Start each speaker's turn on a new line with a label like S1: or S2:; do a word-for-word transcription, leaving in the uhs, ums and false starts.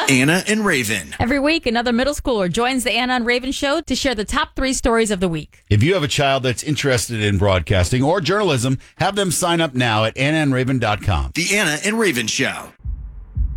S1: Anna and Raven.
S2: Every week, another middle schooler joins the Anna and Raven show to share the top three stories of the week.
S3: If you have a child that's interested in broadcasting or journalism, have them sign up now at anna and raven dot com.
S1: The Anna and Raven Show.